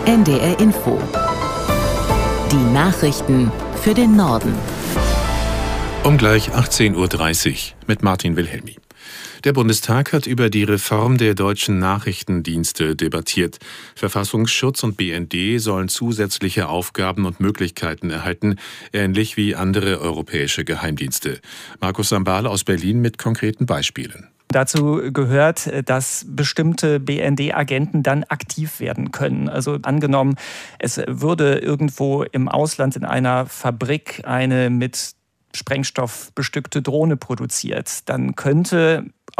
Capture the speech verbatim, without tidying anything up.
N D R Info. Die Nachrichten für den Norden. Um gleich achtzehn Uhr dreißig mit Martin Wilhelmi. Der Bundestag hat über die Reform der deutschen Nachrichtendienste debattiert. Verfassungsschutz und B N D sollen zusätzliche Aufgaben und Möglichkeiten erhalten, ähnlich wie andere europäische Geheimdienste. Markus Sambale aus Berlin mit konkreten Beispielen. Dazu gehört, dass bestimmte B N D-Agenten dann aktiv werden können. Also angenommen, es würde irgendwo im Ausland in einer Fabrik eine mit Sprengstoff bestückte Drohne produziert, dann könnte